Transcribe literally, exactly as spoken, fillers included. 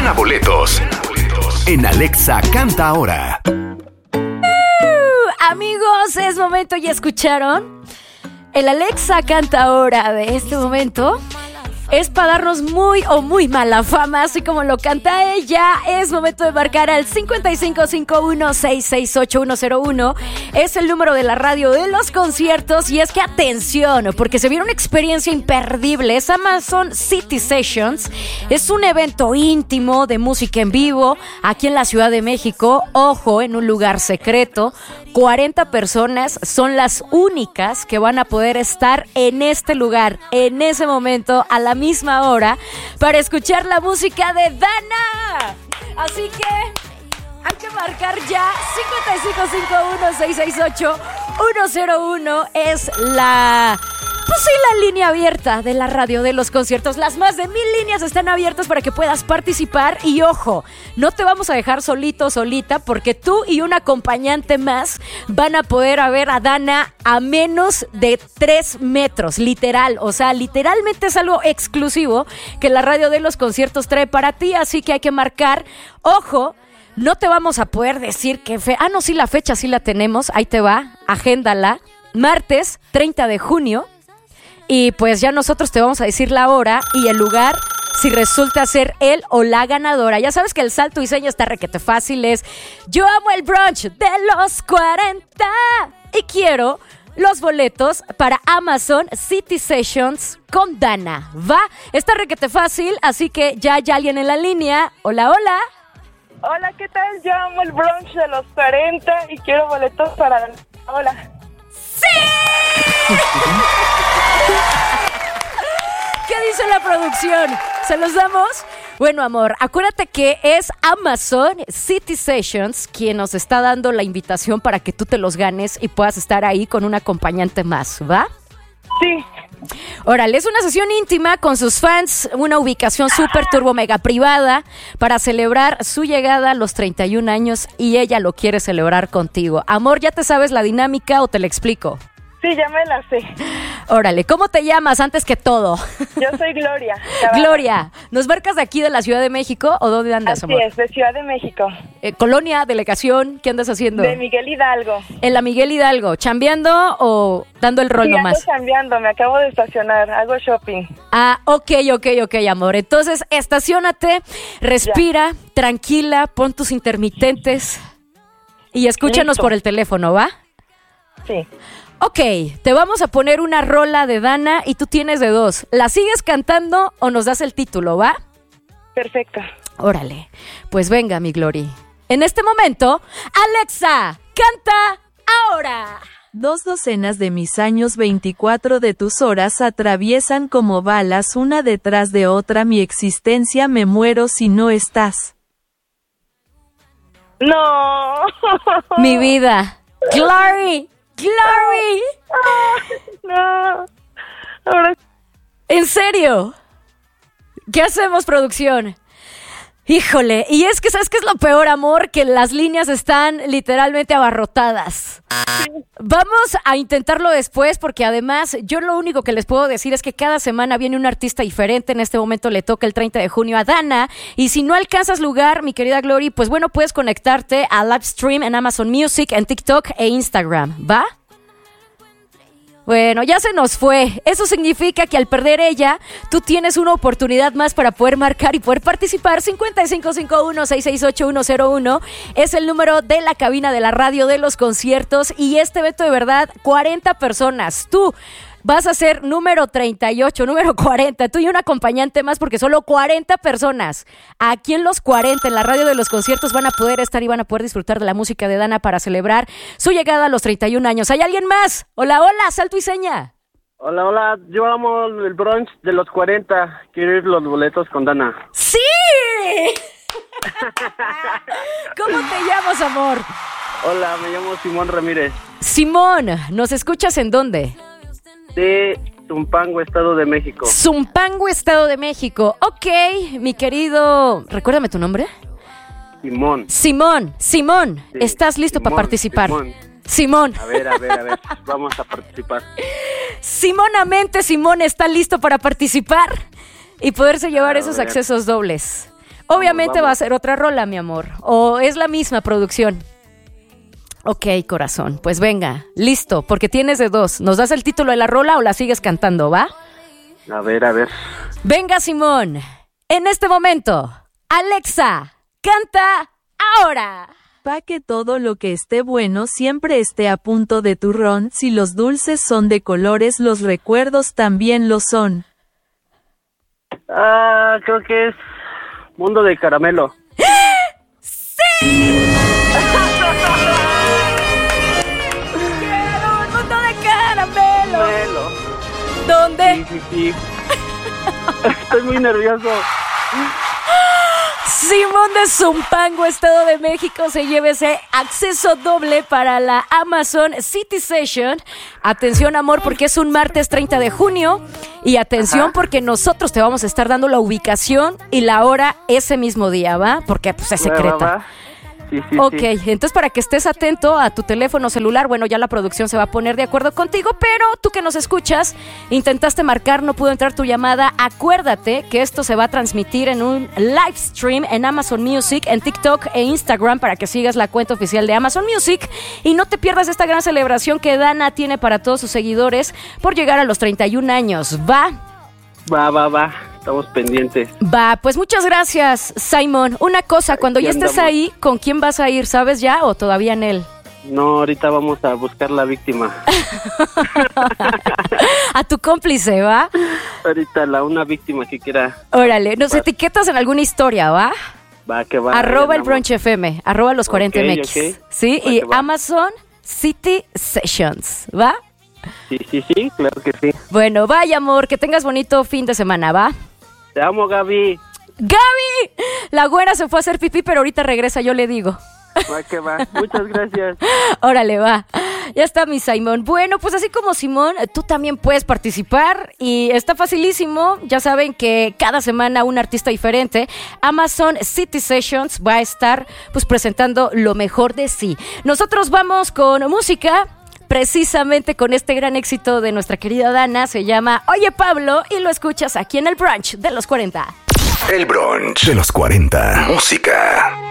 Gana boletos en Alexa Canta Ahora. Uh, amigos, es momento, ¿ya escucharon? El Alexa Canta Ahora de este momento es para darnos muy o muy mala fama, así como lo canta ella. Es momento de marcar al cincuenta y cinco cincuenta y uno sesenta y seis ochenta y uno cero uno. Es el número de la radio de los conciertos. Y es que atención, porque se viene una experiencia imperdible. Es Amazon City Sessions. Es un evento íntimo de música en vivo aquí en la Ciudad de México. Ojo, en un lugar secreto. cuarenta personas son las únicas que van a poder estar en este lugar, en ese momento, a la misma hora, para escuchar la música de Dana. Así que hay que marcar ya. Cincuenta y cinco cincuenta y uno sesenta y seis ochenta y uno cero uno es la... Pues sí, la línea abierta de la radio de los conciertos. Las más de mil líneas están abiertas para que puedas participar. Y ojo, no te vamos a dejar solito, solita, porque tú y un acompañante más van a poder ver a Dana a menos de tres metros, literal. O sea, literalmente es algo exclusivo que la radio de los conciertos trae para ti. Así que hay que marcar, ojo, no te vamos a poder decir qué fe... Ah, no, sí, la fecha sí la tenemos. Ahí te va, agéndala. Martes treinta de junio. Y pues ya nosotros te vamos a decir la hora y el lugar, si resulta ser él o la ganadora. Ya sabes que el salto y seña está requete fácil. Es: yo amo el brunch de los cuarenta y quiero los boletos para Amazon City Sessions con Dana. ¿Va? Está requete fácil, así que ya hay alguien en la línea. Hola, hola. Hola, ¿qué tal? Yo amo el brunch de los cuarenta y quiero boletos para... Hola. ¡Sí! ¿Qué dice la producción? ¿Se los damos? Bueno, amor, acuérdate que es Amazon City Sessions quien nos está dando la invitación para que tú te los ganes y puedas estar ahí con un acompañante más, ¿va? Sí. Órale, es una sesión íntima con sus fans, una ubicación súper turbo mega privada para celebrar su llegada a los treinta y un años y ella lo quiere celebrar contigo. Amor, ¿ya te sabes la dinámica o te la explico? Sí, ya me la sé. Órale, ¿cómo te llamas antes que todo? Yo soy Gloria. Gloria, ¿nos marcas de aquí de la Ciudad de México o dónde andas, Así amor? es, de Ciudad de México. Eh, Colonia, delegación, ¿qué andas haciendo? De Miguel Hidalgo. En la Miguel Hidalgo, ¿chambeando o dando el rol sí, nomás? Sí, ando chambeando, me acabo de estacionar, hago shopping. Ah, ok, ok, ok, amor. Entonces, estaciónate, respira, ya. Tranquila, pon tus intermitentes y escúchanos. Listo. Por el teléfono, ¿va? Sí. Ok, te vamos a poner una rola de Dana y tú tienes de dos. ¿La sigues cantando o nos das el título, va? Perfecto. Órale, pues venga, mi Glory. En este momento, Alexa, canta ahora. Dos docenas de mis años, veinticuatro de tus horas atraviesan como balas una detrás de otra mi existencia, me muero si no estás. No. Mi vida. Glory. Glory. No. Ahora... ¿En serio? ¿Qué hacemos, producción? Híjole, y es que ¿sabes qué es lo peor, amor? Que las líneas están literalmente abarrotadas. Sí. Vamos a intentarlo después porque además yo lo único que les puedo decir es que cada semana viene un artista diferente. En este momento le toca el treinta de junio a Dana y si no alcanzas lugar, mi querida Glory, pues bueno, puedes conectarte a live stream en Amazon Music, en TikTok e Instagram, ¿va? Bueno, ya se nos fue. Eso significa que al perder ella, tú tienes una oportunidad más para poder marcar y poder participar. Cincuenta y cinco cincuenta y uno sesenta y seis ochenta y uno cero uno es el número de la cabina de la radio de los conciertos. Y este evento de verdad, cuarenta personas. Tú vas a ser número treinta y ocho, número cuarenta. Tú y un acompañante más porque solo cuarenta personas. Aquí en los cuarenta, en la radio de los conciertos, van a poder estar y van a poder disfrutar de la música de Dana para celebrar su llegada a los treinta y un años. ¿Hay alguien más? Hola, hola, salto y seña. Hola, hola, yo amo el brunch de los cuarenta. Quiero ir los boletos con Dana. ¡Sí! ¿Cómo te llamas, amor? Hola, me llamo Simón Ramírez. Simón, ¿nos escuchas en dónde? De Zumpango, Estado de México. Zumpango, Estado de México. Ok, mi querido... Recuérdame tu nombre. Simón. Simón, Simón, sí. ¿Estás listo Simón, para participar? Simón. Simón. A ver, a ver, a ver, vamos a participar. Simonamente, Simón está listo para participar y poderse llevar a esos ver. accesos dobles. Obviamente Vamos. va a ser otra rola, mi amor. ¿O es la misma producción? Ok, corazón. Pues venga, listo, porque tienes de dos. ¿Nos das el título de la rola o la sigues cantando, va? A ver, a ver. Venga, Simón. En este momento, Alexa, canta ahora. Pa' que todo lo que esté bueno siempre esté a punto de turrón. Si los dulces son de colores, los recuerdos también lo son. Ah, creo que es Mundo de Caramelo. ¡Sí! ¡Quiero un mundo de caramelo! Caramelo. ¿Dónde? Sí, sí, sí. Estoy muy nervioso. Simón de Zumpango, Estado de México, se lleva ese acceso doble para la Amazon City Session. Atención, amor, porque es un martes treinta de junio. Y atención, Ajá. porque nosotros te vamos a estar dando la ubicación y la hora ese mismo día, ¿va? Porque pues es Va, secreta. va, va. Sí, sí, Ok, sí. entonces para que estés atento a tu teléfono celular, bueno, ya la producción se va a poner de acuerdo contigo, pero tú que nos escuchas, intentaste marcar, no pudo entrar tu llamada, acuérdate que esto se va a transmitir en un live stream en Amazon Music, en TikTok e Instagram para que sigas la cuenta oficial de Amazon Music y no te pierdas esta gran celebración que Dana tiene para todos sus seguidores por llegar a los treinta y un años, ¿va? Va, va, va. Estamos pendientes. Va, pues muchas gracias, Simon. Una cosa, cuando ya Aquí estés andamos. ahí, ¿con quién vas a ir? ¿Sabes ya o todavía en él? No, ahorita vamos a buscar la víctima. A tu cómplice, ¿va? Ahorita la una víctima que quiera. Órale, nos Va. etiquetas en alguna historia, ¿va? Va, que va. Arroba el andamos. Brunch F M, arroba los cuarenta Ok, M X. ok. Sí, Va y que va. Amazon City Sessions, ¿va? Sí, sí, sí, claro que sí. Bueno, vaya, amor, que tengas bonito fin de semana, ¿va? Te amo, Gaby. ¡Gaby! La güera se fue a hacer pipí, pero ahorita regresa, yo le digo. Va, que va. Muchas gracias. Órale, va. Ya está mi Simón. Bueno, pues así como Simón, tú también puedes participar y está facilísimo. Ya saben que cada semana un artista diferente. Amazon City Sessions va a estar pues presentando lo mejor de sí. Nosotros vamos con música. Precisamente con este gran éxito de nuestra querida Dana, se llama Oye Pablo y lo escuchas aquí en el Brunch de los cuarenta. El Brunch de los cuarenta. Música.